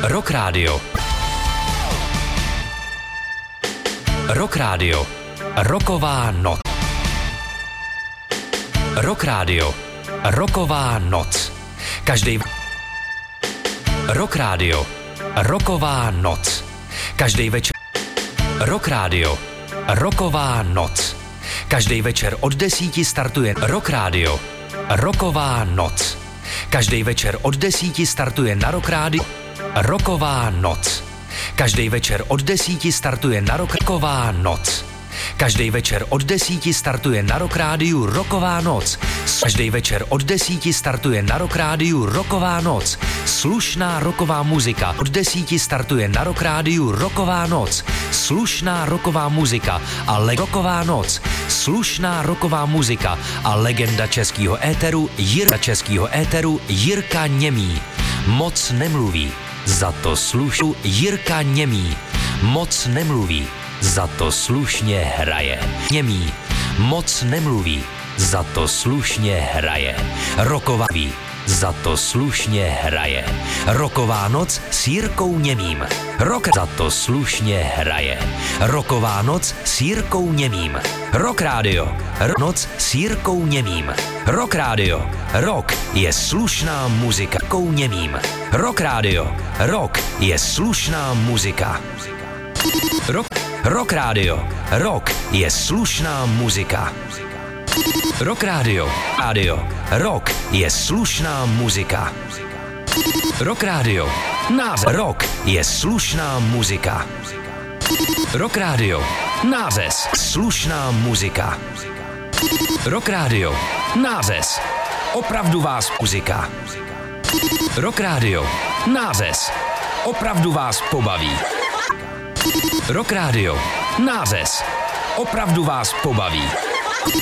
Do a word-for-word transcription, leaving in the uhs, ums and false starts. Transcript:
Rock Radio. Rock Radio. Rocková noc. Rock Radio. Rocková noc. Každý Rock Radio. Rocková noc. Každý večer Rock Radio. Rocková noc. Každý večer od desíti startuje Rock Radio. Rocková noc. Každý večer od desíti startuje na Rock Radio. Rocková noc. Každý večer od desíti startuje na Rocková noc. Každý večer od desíti startuje na Rock Rádiu Rocková noc. Každý večer od desíti startuje na Rock Rádiu Rocková noc. Slušná rocková muzika. Od desíti startuje na Rock Rádiu Rocková noc. Slušná rocková muzika a le- Rocková noc. Slušná rocková muzika a legenda českého éteru Jirka českého éteru Jirka Němý. Moc nemluví, za to slušu Jirka Němý. Moc nemluví, za to slušně hraje. Němý. Moc nemluví, za to slušně hraje. Rocková ví, za to slušně hraje. Rocková noc s Jirkou Němým. Rock za to slušně hraje. Rocková noc s Jirkou Němým. Rock Radio. Rock noc s Jirkou Němým. Rock Radio. Rock je slušná muzika. Jirkou Němým. Rock Radio. Rock je slušná muzika. Rock, rock Radio. Rock je slušná muzika. Rock Radio. Radio. Rock je slušná muzika. Rock Radio. Název. Rock je slušná muzika. Rock Radio. Název. Slušná muzika. Rock Radio. Název. Opravdu vás muzika. Rock Radio. Název. Opravdu vás pobaví. Rock Radio. Název. Opravdu vás pobaví.